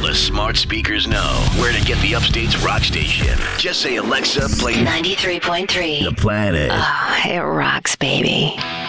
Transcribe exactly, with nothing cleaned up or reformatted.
the smart speakers know where to get the Upstate's rock station. Just say, Alexa, play ninety-three point three. The Planet. Oh, it rocks, baby.